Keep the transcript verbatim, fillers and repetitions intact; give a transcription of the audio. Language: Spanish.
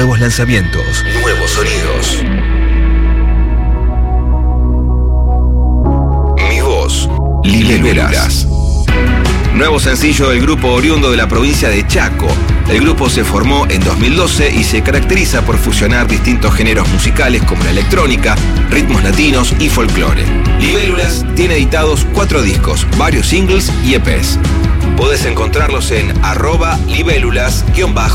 Nuevos lanzamientos. Nuevos sonidos. Mi voz. Libélulas. Nuevo sencillo del grupo oriundo de la provincia de Chaco. El grupo se formó en dos mil doce y se caracteriza por fusionar distintos géneros musicales como la electrónica, ritmos latinos y folclore. Libélulas tiene editados cuatro discos, varios singles y E Pes. Podés encontrarlos en arroba libélulas-oficial.